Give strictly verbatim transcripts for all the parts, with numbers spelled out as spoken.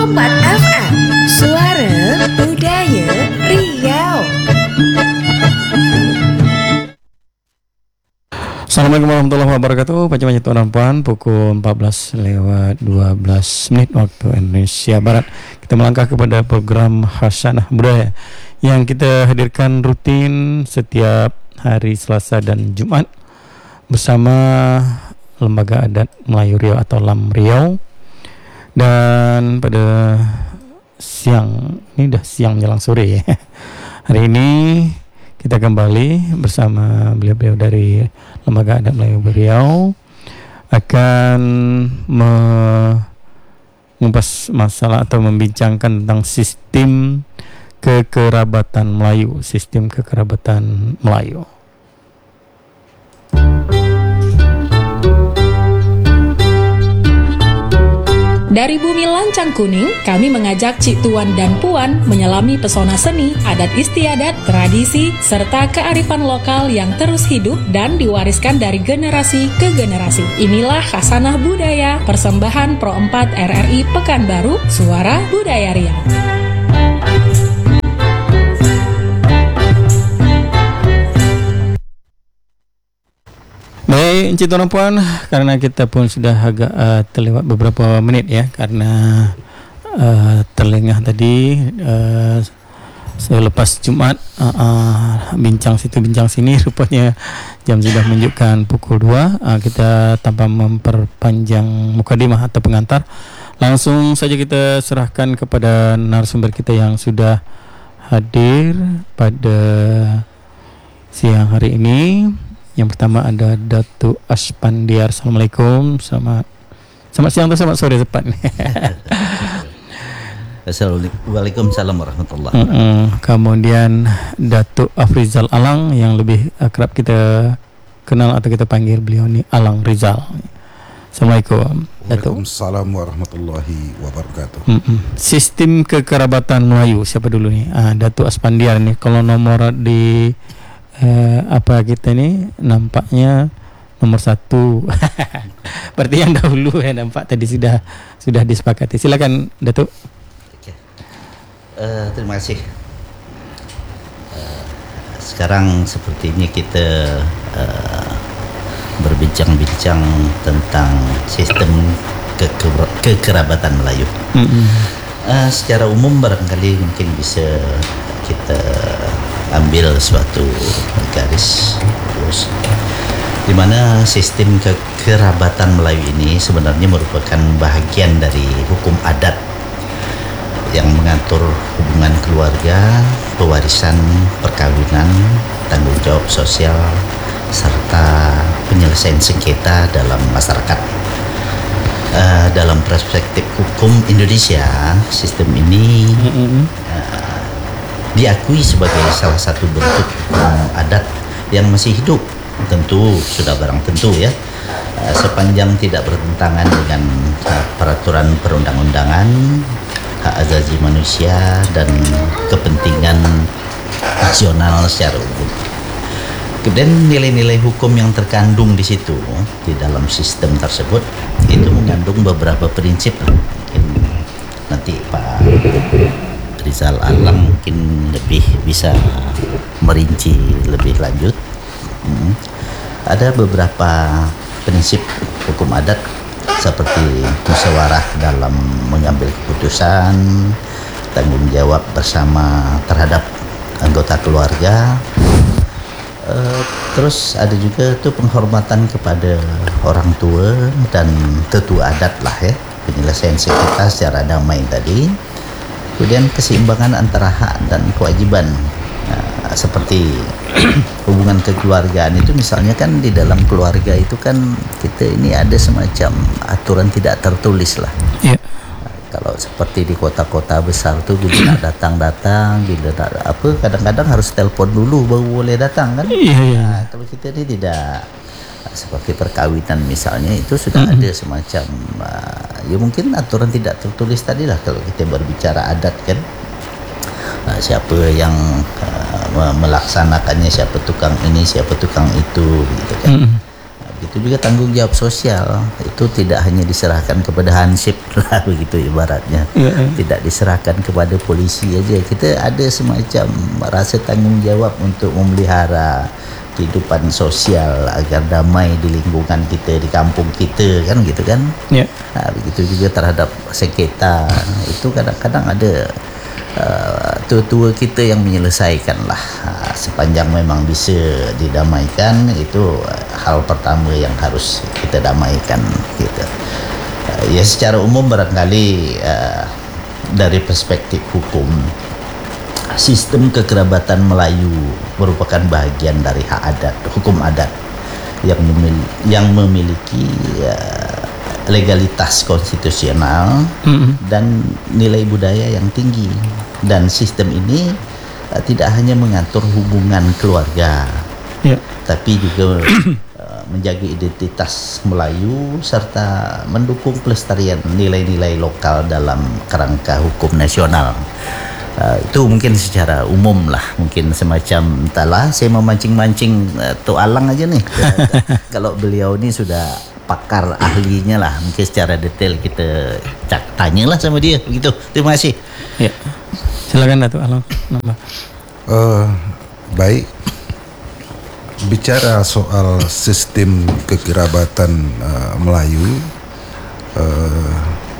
empat F M, Suara Budaya Riau. Assalamualaikum warahmatullahi wabarakatuh. Pagi-pagi tuan dan puan, pukul empat belas lewat dua belas menit waktu Indonesia Barat. Kita melangkah kepada program Khasanah Budaya yang kita hadirkan rutin setiap hari Selasa dan Jumat bersama Lembaga Adat Melayu Riau atau L A M Riau. Dan pada siang ini dah siang menjelang sore ya. Hari ini kita kembali bersama beliau-beliau dari Lembaga Adat Melayu Riau akan mengupas masalah atau membincangkan tentang sistem kekerabatan Melayu, sistem kekerabatan Melayu. Dari bumi lancang kuning, kami mengajak Cik Tuan dan Puan menyelami pesona seni, adat istiadat, tradisi, serta kearifan lokal yang terus hidup dan diwariskan dari generasi ke generasi. Inilah Khasanah Budaya, persembahan Pro empat R R I Pekanbaru, Suara Budaya Riau. Baik, Encik Tuan dan Puan, karena kita pun sudah agak uh, terlewat beberapa menit ya, karena uh, terlengah tadi uh, selepas Jumat uh, uh, bincang situ bincang sini, rupanya jam sudah menunjukkan pukul dua. Uh, kita tanpa memperpanjang mukadimah atau pengantar, langsung saja kita serahkan kepada narasumber kita yang sudah hadir pada siang hari ini. Yang pertama ada Datuk Aspandiar. Assalamualaikum. Selamat Selamat siang atau selamat sore tepat. Waalaikumsalam warahmatullahi wabarakatuh. Uh-uh. Kemudian Datuk Afrizal Alang yang lebih akrab kita kenal atau kita panggil beliau ni Alang Rizal. Assalamualaikum. Waalaikumsalam warahmatullahi wabarakatuh. Uh-uh. Sistem kekerabatan Melayu siapa dulu ni? Ah, Datuk Aspandiar ni. Kalau nomor di Uh, apa kita ni nampaknya nomor satu. Berarti yang dahulu ya, nampak tadi sudah sudah disepakati. Silakan Datuk. Okay. Uh, terima kasih. Uh, sekarang sepertinya kita uh, berbincang-bincang tentang sistem ke- kekerabatan Melayu. Mm-hmm. Uh, secara umum barangkali mungkin bisa kita ambil suatu garis terus di mana sistem kekerabatan Melayu ini sebenarnya merupakan bahagian dari hukum adat yang mengatur hubungan keluarga, pewarisan, perkawinan, tanggung jawab sosial serta penyelesaian sengketa dalam masyarakat. Uh, dalam perspektif hukum Indonesia, sistem ini uh, diakui sebagai salah satu bentuk hukum adat yang masih hidup, tentu sudah barang tentu ya, uh, sepanjang tidak bertentangan dengan uh, peraturan perundang-undangan, hak asasi manusia dan kepentingan nasional secara umum. Kemudian nilai-nilai hukum yang terkandung di situ di dalam sistem tersebut itu mengandung beberapa prinsip. Mungkin nanti Pak Rizal Alang mungkin lebih bisa merinci lebih lanjut. Hmm. Ada beberapa prinsip hukum adat seperti musyawarah dalam mengambil keputusan, tanggung jawab bersama terhadap anggota keluarga. Uh, terus ada juga tuh penghormatan kepada orang tua dan tetua adat lah ya, penyelesaian sengketa secara damai tadi. Kemudian keseimbangan antara hak dan kewajiban, nah, seperti hubungan kekeluargaan itu misalnya kan di dalam keluarga itu kan kita ini ada semacam aturan tidak tertulis lah. Yeah. Nah, kalau seperti di kota-kota besar tuh bila nak datang-datang, bila nak apa kadang-kadang harus telepon dulu baru boleh datang kan. Yeah, yeah. Nah, kalau kita ini tidak, seperti perkawinan misalnya itu sudah mm-hmm. ada semacam uh, ya mungkin aturan tidak tertulis tadi lah kalau kita berbicara adat kan, uh, siapa yang uh, melaksanakannya, siapa tukang ini, siapa tukang itu gitu kan. Mm-hmm. Nah, Begitu juga tanggung jawab sosial itu tidak hanya diserahkan kepada hansip lah begitu ibaratnya. Ya, ya. Tidak diserahkan kepada polisi aja. Kita ada semacam rasa tanggung jawab untuk memelihara kehidupan sosial agar damai di lingkungan kita, di kampung kita, kan gitu kan. Ya. Nah, begitu juga terhadap sengketa itu kadang-kadang ada uh, tua-tua kita yang menyelesaikan lah. Uh, sepanjang memang bisa didamaikan, itu uh, hal pertama yang harus kita damaikan gitu. Uh, ya secara umum barangkali uh, dari perspektif hukum, sistem kekerabatan Melayu merupakan bagian dari hak adat, hukum adat yang memiliki, yang memiliki uh, legalitas konstitusional mm-hmm. dan nilai budaya yang tinggi. Dan sistem ini uh, tidak hanya mengatur hubungan keluarga, yeah. tapi juga uh, menjaga identitas Melayu serta mendukung pelestarian nilai-nilai lokal dalam kerangka hukum nasional. Uh, itu mungkin secara umum lah, mungkin semacam entahlah, saya mau mancing-mancing uh, Tok Alang aja nih. Kalau beliau ini sudah pakar ahlinya lah, mungkin secara detail kita cak, tanyalah sama dia begitu. Terima kasih. Ya, silakan Datuk Alang. Uh, baik, bicara soal sistem kekerabatan uh, Melayu, uh,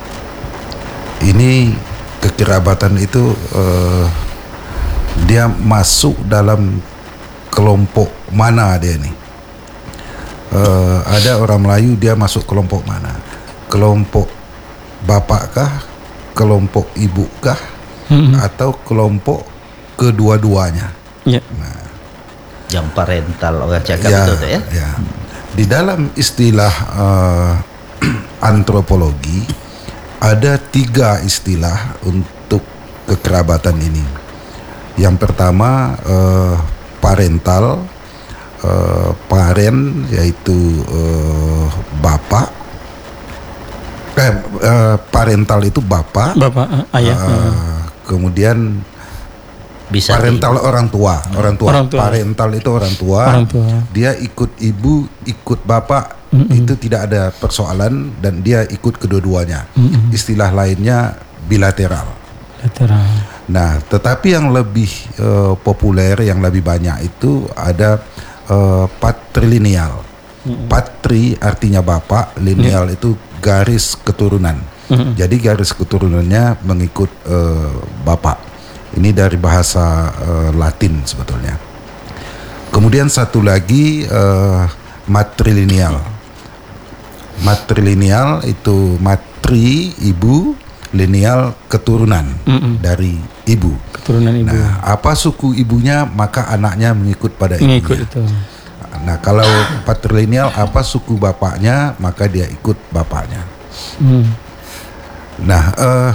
ini kekerabatan itu uh, dia masuk dalam kelompok mana dia ni? Uh, ada orang Melayu dia masuk kelompok mana? Kelompok bapak kah? Kelompok ibu kah? Hmm. Atau kelompok kedua-duanya? Ya. Nah, jam parental orang cakap ya, itu tu ya. Ya. Di dalam istilah uh, antropologi ada tiga istilah untuk kekerabatan ini. Yang pertama uh, parental, uh, paren yaitu uh, bapak. Eh, uh, parental itu bapak. Bapak, uh, ayah. Uh, uh. Kemudian Bisa parental ibu. orang tua, orang tua. Orang tua. Parental itu orang tua. Orang tua. Dia ikut ibu, ikut bapak, mm-mm. itu tidak ada persoalan dan dia ikut kedua-duanya. Mm-mm. Istilah lainnya bilateral. Bilateral. Nah, tetapi yang lebih uh, populer, yang lebih banyak itu ada uh, patrilineal. Mm-mm. Patri artinya bapak, lineal mm. itu garis keturunan. Mm-mm. Jadi garis keturunannya mengikut uh, bapak. Ini dari bahasa uh, Latin sebetulnya. Kemudian satu lagi uh, matrilineal. Matrilineal itu matri ibu, lineal keturunan Mm-mm. dari ibu. Keturunan ibu. Nah, apa suku ibunya maka anaknya mengikut pada mengikut ibunya. Itu. Nah, kalau patrilineal apa suku bapaknya maka dia ikut bapaknya. Mm. Nah, uh,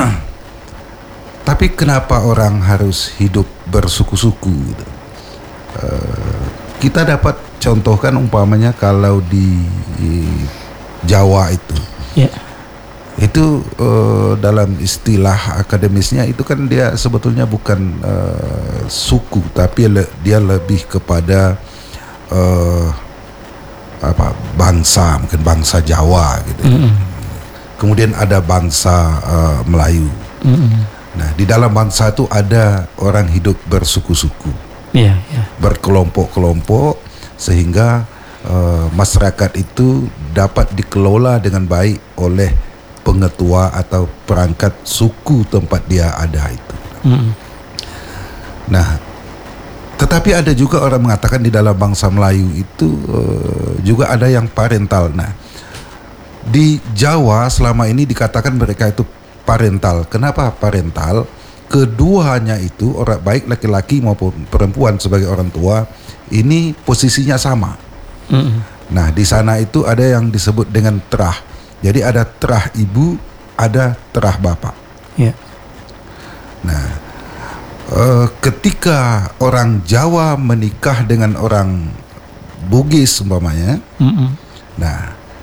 tapi kenapa orang harus hidup bersuku-suku gitu? Uh, kita dapat contohkan umpamanya kalau di, di Jawa itu, yeah. itu uh, dalam istilah akademisnya itu kan dia sebetulnya bukan uh, suku, tapi le, dia lebih kepada uh, apa bangsa, mungkin bangsa Jawa gitu. Mm-hmm. Kemudian ada bangsa uh, Melayu. Mm-hmm. Nah, di dalam bangsa itu ada orang hidup bersuku-suku, yeah, yeah. berkelompok-kelompok, sehingga uh, masyarakat itu dapat dikelola dengan baik oleh pengetua atau perangkat suku tempat dia ada itu. Mm. Nah, tetapi ada juga orang mengatakan di dalam bangsa Melayu itu uh, juga ada yang parental. Nah, di Jawa selama ini dikatakan mereka itu parental. Kenapa parental? Keduanya itu orang baik laki-laki maupun perempuan sebagai orang tua ini posisinya sama. Mm-hmm. Nah, di sana itu ada yang disebut dengan terah. Jadi ada terah ibu, ada terah bapak. Yeah. Nah, uh, ketika orang Jawa menikah dengan orang Bugis umpamanya, mm-hmm. nah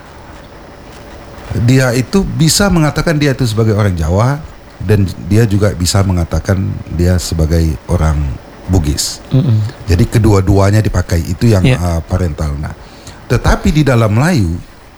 dia itu bisa mengatakan dia itu sebagai orang Jawa dan dia juga bisa mengatakan dia sebagai orang Bugis. Mm-hmm. Jadi kedua-duanya dipakai, itu yang yeah. uh, parental. Nah, Tetapi di dalam Melayu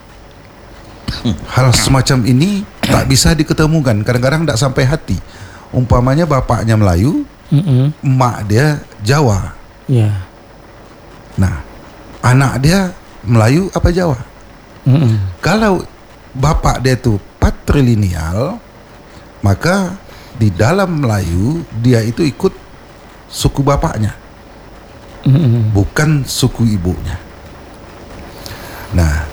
hal semacam ini tak bisa diketemukan. Kadang-kadang tak sampai hati. Umpamanya bapaknya Melayu, Mm-mm. emak dia Jawa. Ya. Nah, anak dia Melayu apa Jawa? Mm-mm. Kalau bapak dia itu patrilineal, maka di dalam Melayu dia itu ikut suku bapaknya, Mm-mm. bukan suku ibunya. Nah,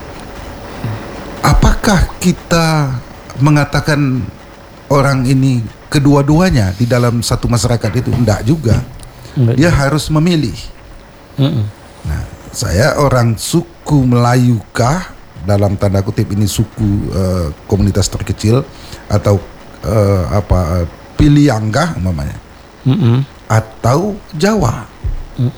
apakah kita mengatakan orang ini kedua-duanya di dalam satu masyarakat itu? Tidak juga. Enggak. Dia harus memilih. Mm-mm. Nah, saya orang suku Melayu kah, dalam tanda kutip ini suku uh, komunitas terkecil, atau uh, apa uh, Piliang kah umpamanya, Mm-mm. atau Jawa. Mm.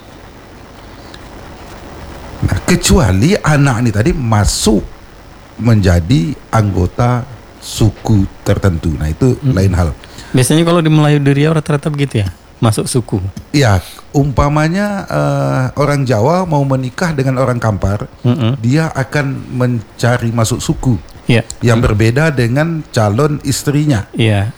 Nah, kecuali anak ini tadi masuk menjadi anggota suku tertentu. Nah, itu Mm. lain hal. Biasanya kalau di Melayu di Riau rata-rata begitu ya, masuk suku. Ya, umpamanya uh, orang Jawa mau menikah dengan orang Kampar, Mm-mm. dia akan mencari masuk suku Iya. yang berbeda dengan calon istrinya. Iya.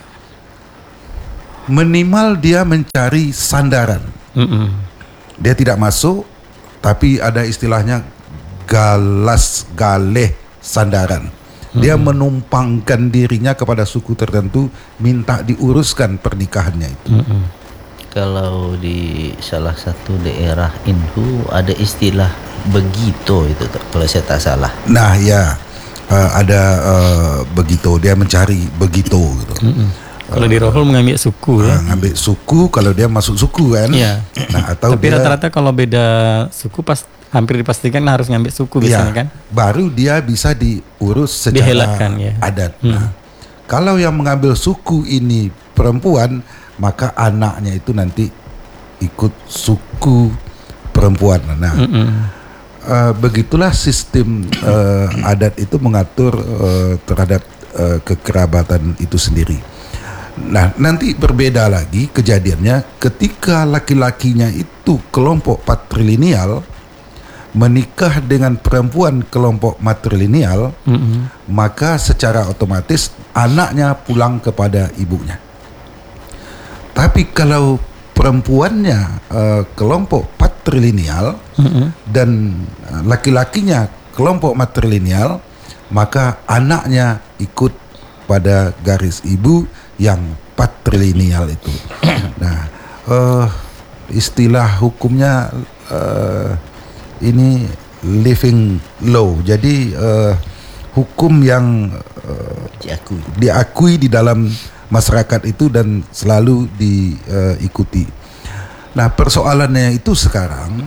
Minimal dia mencari sandaran. Mm-mm. Dia tidak masuk, tapi ada istilahnya galas galeh sandaran. Dia Mm-mm. menumpangkan dirinya kepada suku tertentu, minta diuruskan pernikahannya itu. Mm-mm. Kalau di salah satu daerah Inhu ada istilah begito itu, kalau saya tak salah. Nah, ya uh, ada uh, begitu, dia mencari begitu gitu. Mm-mm. Kalau di Rohul mengambil suku ya. Uh, ngambil suku kalau dia masuk suku kan. Iya. Nah, atau Tapi dia, rata-rata kalau beda suku pas hampir dipastikan harus ngambil suku biasanya ya, kan. baru dia bisa diurus secara Dihelatkan, ya. adat. Hmm. Nah, kalau yang mengambil suku ini perempuan, maka anaknya itu nanti ikut suku perempuan. Nah, Mm-mm. uh, begitulah sistem uh, adat itu mengatur uh, terhadap uh, kekerabatan itu sendiri. Nah, nanti berbeda lagi kejadiannya ketika laki-lakinya itu kelompok patrilineal menikah dengan perempuan kelompok matrilineal, Mm-mm. maka secara otomatis anaknya pulang kepada ibunya. Tapi kalau perempuannya uh, kelompok patrilineal Mm-mm. dan uh, laki-lakinya kelompok matrilineal, maka anaknya ikut pada garis ibu yang patrilineal itu. Nah, uh, istilah hukumnya uh, ini living law. Jadi uh, hukum yang uh, Diakui. diakui di dalam masyarakat itu dan selalu diikuti. Nah, persoalannya itu sekarang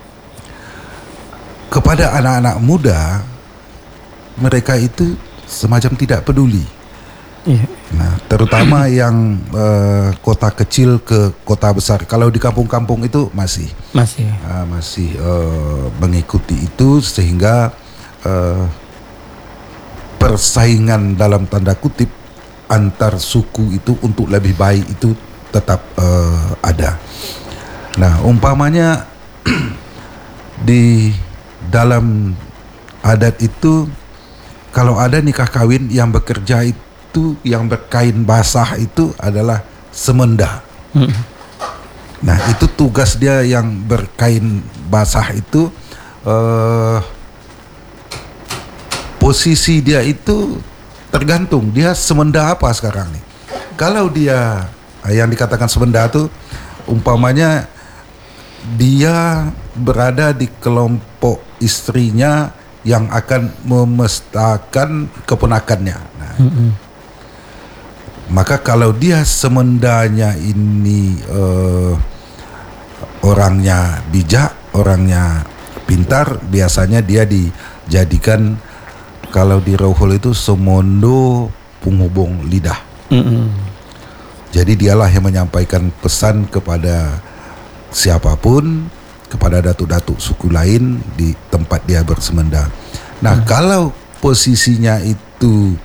kepada anak-anak muda, mereka itu semacam tidak peduli. Iya. Nah, terutama yang uh, kota kecil ke kota besar. Kalau di kampung-kampung itu masih Masih. uh, masih uh, mengikuti itu, sehingga uh, persaingan dalam tanda kutip antar suku itu untuk lebih baik itu tetap uh, ada. Nah, umpamanya di dalam adat itu kalau ada nikah kawin yang bekerja itu, itu yang berkain basah itu adalah semenda. Mm. Nah, itu tugas dia yang berkain basah itu, uh, posisi dia itu tergantung dia semenda apa sekarang nih. Kalau dia yang dikatakan semenda itu umpamanya dia berada di kelompok istrinya yang akan memestakan keponakannya. Nah, Mm-mm. maka kalau dia semendanya ini uh, orangnya bijak, orangnya pintar, biasanya dia dijadikan, kalau di Rohul itu semondo penghubung lidah. Mm-mm. Jadi dialah yang menyampaikan pesan kepada siapapun, kepada datuk-datuk suku lain di tempat dia bersemenda. Nah, hmm. kalau posisinya itu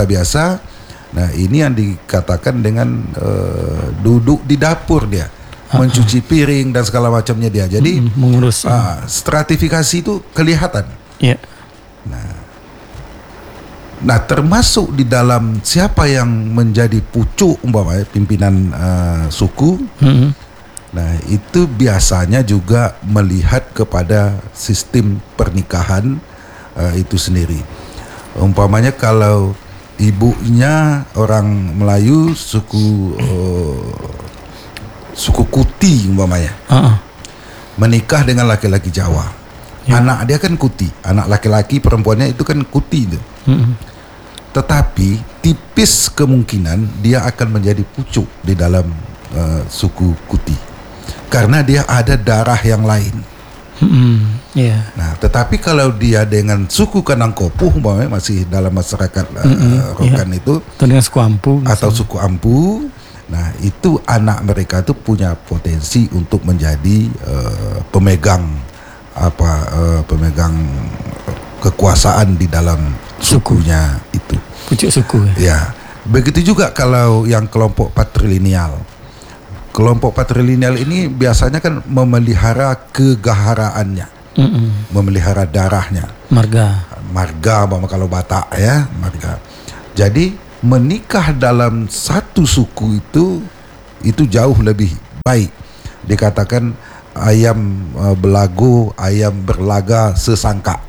biasa-biasa, nah ini yang dikatakan dengan uh, duduk di dapur dia. mencuci piring dan segala macamnya dia. Jadi mm, mengurus uh, stratifikasi itu kelihatan. Yeah. Nah, nah termasuk di dalam siapa yang menjadi pucuk umpamanya pimpinan uh, suku. Mm-hmm. Nah itu biasanya juga melihat kepada sistem pernikahan uh, itu sendiri. Umpamanya kalau ibunya orang Melayu suku uh, suku Kuti umpamanya, uh-uh. menikah dengan laki-laki Jawa, ya. Anak dia kan Kuti, anak laki-laki perempuannya itu kan Kuti itu. Uh-uh. Tetapi tipis kemungkinan dia akan menjadi pucuk di dalam uh, suku Kuti karena dia ada darah yang lain. Hmm, yeah. Nah, tetapi kalau dia dengan suku Kanangkopuh, umpamanya masih dalam masyarakat uh, mm-hmm, Rokan yeah. itu, atau dengan suku Ampu, atau misalnya. suku Ampu, nah itu anak mereka itu punya potensi untuk menjadi uh, pemegang apa uh, pemegang kekuasaan di dalam suku. sukunya itu. Pucuk suku. Ya, begitu juga kalau yang kelompok patrilineal. Kelompok patrilineal ini biasanya kan memelihara kegaharaannya, mm-mm. memelihara darahnya. Marga. Marga, kalau Batak ya, marga. Jadi menikah dalam satu suku itu itu jauh lebih baik. Dikatakan ayam uh, belagu, ayam berlaga sesangka.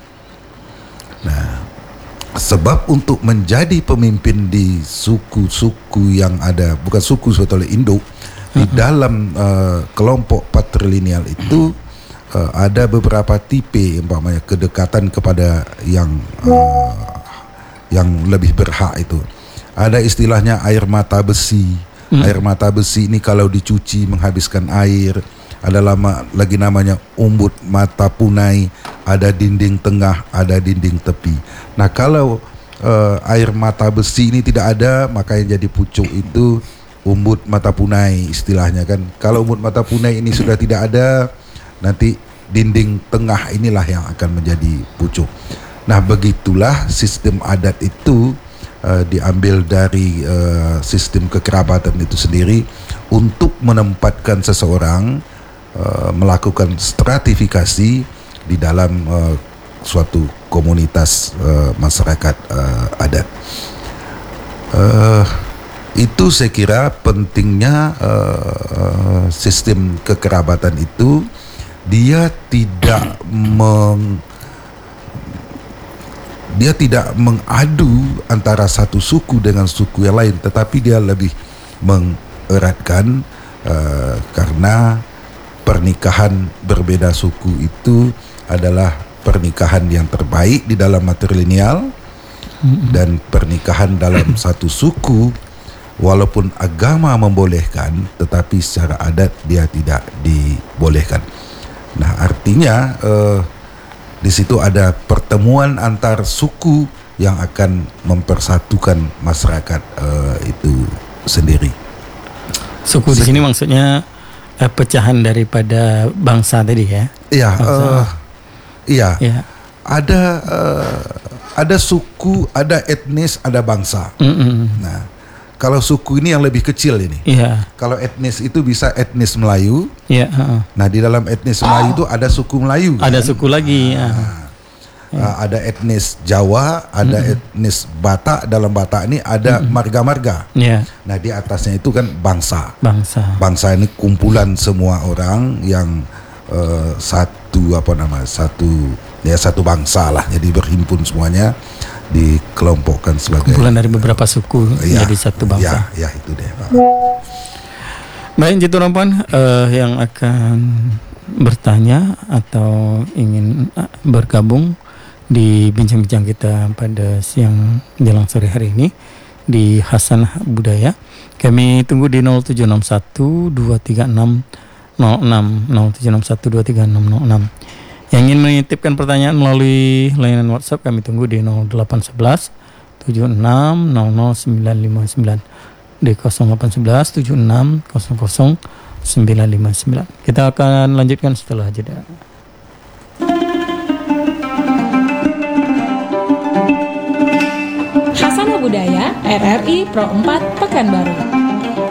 Nah, sebab untuk menjadi pemimpin di suku-suku yang ada, bukan suku sebetulnya induk, di dalam uh, kelompok patrilineal itu uh, ada beberapa tipe, umpamanya kedekatan kepada yang uh, yang lebih berhak itu. Ada istilahnya air mata besi. Hmm. Air mata besi ini kalau dicuci menghabiskan air. Ada lama lagi namanya umbut mata punai. Ada dinding tengah, ada dinding tepi. Nah kalau uh, air mata besi ini tidak ada, maka yang jadi pucuk itu umbut mata punai istilahnya kan. Kalau umbut mata punai ini sudah tidak ada, nanti dinding tengah inilah yang akan menjadi pucuk. Nah begitulah sistem adat itu uh, diambil dari uh, sistem kekerabatan itu sendiri untuk menempatkan seseorang uh, melakukan stratifikasi di dalam uh, suatu komunitas uh, masyarakat uh, adat. Uh, Itu saya kira pentingnya uh, sistem kekerabatan itu, dia tidak meng, dia tidak mengadu antara satu suku dengan suku yang lain, tetapi dia lebih mengeratkan uh, karena pernikahan berbeda suku itu adalah pernikahan yang terbaik di dalam matrilineal, mm-hmm. dan pernikahan dalam satu suku walaupun agama membolehkan, tetapi secara adat dia tidak dibolehkan. Nah, artinya eh, di situ ada pertemuan antar suku yang akan mempersatukan masyarakat eh, itu sendiri. Suku di sini maksudnya eh, pecahan daripada bangsa tadi ya? Iya, eh, iya. Ya. Ada eh, ada suku, ada etnis, ada bangsa. Mm-mm. Nah. Kalau suku ini yang lebih kecil ini. Yeah. Kalau etnis itu bisa etnis Melayu. Yeah, uh-uh. Nah di dalam etnis Melayu itu ada suku Melayu. Ada kan? Suku lagi. Nah, uh-huh. yeah. Ada etnis Jawa, ada mm-hmm. etnis Batak. Dalam Batak ini ada mm-hmm. marga-marga. Yeah. Nah di atasnya itu kan bangsa. Bangsa. Bangsa ini kumpulan semua orang yang uh, satu apa nama satu ya satu bangsa lah. Jadi berhimpun semuanya, dikelompokkan sebagai kumpulan dari beberapa suku ya, jadi satu bangsa. Ya, ya itu deh, Pak. Baik, Jitu Rompan uh, yang akan bertanya atau ingin uh, bergabung di bincang-bincang kita pada siang jelang sore hari ini di Hasanah Budaya. Kami tunggu di nol tujuh enam satu dua tiga enam nol enam nol tujuh enam satu dua tiga enam nol enam. Yang ingin menitipkan pertanyaan melalui layanan WhatsApp kami tunggu di nol delapan satu satu tujuh enam nol nol sembilan lima sembilan di nol delapan satu satu tujuh enam nol nol sembilan lima sembilan. Kita akan lanjutkan setelah jeda. Hasanah Budaya R R I Pro empat Pekanbaru.